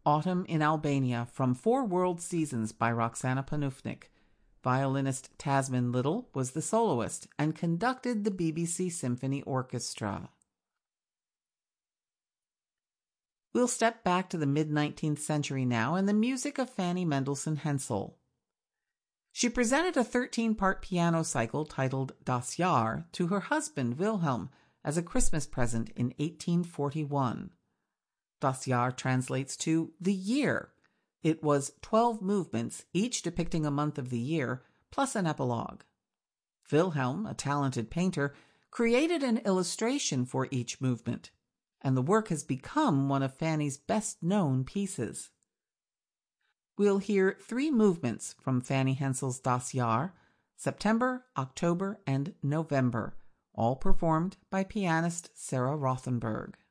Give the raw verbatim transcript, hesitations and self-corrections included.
Autumn in Albania from Four World Seasons by Roxana Panufnik. Violinist Tasman Little was the soloist and conducted the B B C Symphony Orchestra. We'll step back to the mid-nineteenth century now and the music of Fanny Mendelssohn Hensel. She presented a thirteen-part piano cycle titled Das Jahr to her husband Wilhelm as a Christmas present in eighteen forty-one. Das Jahr translates to the year. It was twelve movements, each depicting a month of the year, plus an epilogue. Wilhelm, a talented painter, created an illustration for each movement, and the work has become one of Fanny's best-known pieces. We'll hear three movements from Fanny Hensel's Das Jahr, September, October, and November, all performed by pianist Sarah Rothenberg.